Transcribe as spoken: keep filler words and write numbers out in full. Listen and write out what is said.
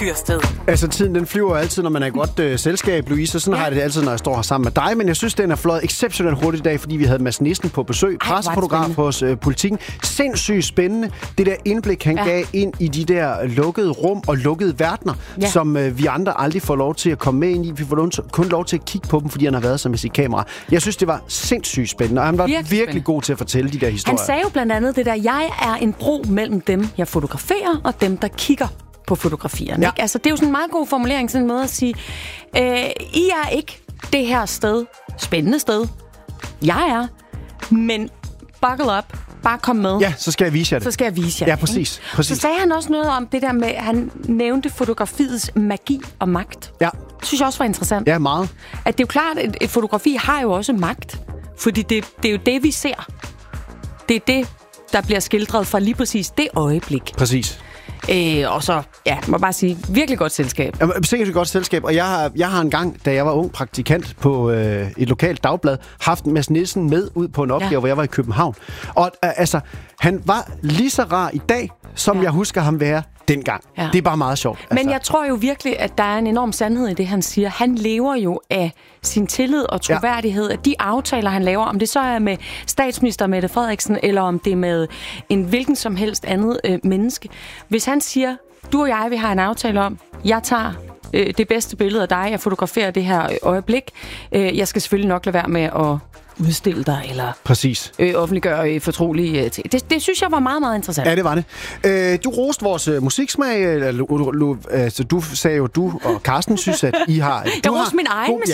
Tyrsted. Altså, tiden den flyver altid, når man er i godt øh, selskab, Louise. Sådan ja. har jeg det altid, når jeg står her sammen med dig. Men jeg synes, den er fløjet exceptionelt hurtigt i dag, fordi vi havde Mads Nissen på besøg. Pressefotograf hos øh, Politikken. Sindssygt spændende. Det der indblik, han ja. gav ind i de der lukkede rum og lukkede verdener, ja. som øh, vi andre aldrig får lov til at komme med ind i. Vi får lov, kun lov til at kigge på dem, fordi han har været som med sit kamera. Jeg synes, det var sindssygt spændende, og han var virkelig, virkelig god til at fortælle de der historier. Han sagde jo blandt andet det der, jeg er en bro mellem dem, jeg fotograferer, og dem, der kigger på fotografierne. Ja. Ikke? Altså, det er jo sådan en meget god formulering, sådan en måde at sige, øh, I er ikke det her sted, spændende sted, jeg er, men buckle up, bare kom med. Ja, så skal jeg vise jer det. Så skal jeg vise jer Ja, præcis. præcis. Så sagde han også noget om det der med, han nævnte fotografiets magi og magt. Ja. Det synes jeg også var interessant. Ja, meget. At det er jo klart, at et fotografi har jo også magt, fordi det, det er jo det, vi ser. Det er det, der bliver skildret fra lige præcis det øjeblik. Præcis. Øh, og så, ja, må bare sige, virkelig godt selskab. Ja, sikkert et godt selskab, og jeg har, jeg har engang, da jeg var ung praktikant på øh, et lokalt dagblad, haft Mads Nissen med ud på en opgave, ja. hvor jeg var i København. Og øh, altså, han var lige så rar i dag, som ja. jeg husker ham være dengang. Ja. Det er bare meget sjovt. Men altså. jeg tror jo virkelig, at der er en enorm sandhed i det, han siger. Han lever jo af sin tillid og troværdighed, ja. at de aftaler, han laver, om det så er med statsminister Mette Frederiksen, eller om det er med en hvilken som helst andet øh, menneske. Hvis han siger, du og jeg, vi har en aftale om, jeg tager øh, det bedste billede af dig, jeg fotograferer det her øjeblik, øh, jeg skal selvfølgelig nok lade være med at udstille dig, eller Præcis. Øh, offentliggøre øh, fortrolige ting. Det, det synes jeg var meget, meget interessant. Ja, det var det. Øh, du roste vores øh, musiksmag. Eller, lu, lu, altså, du sagde jo, du og Carsten synes, at I har... Jeg roste min egen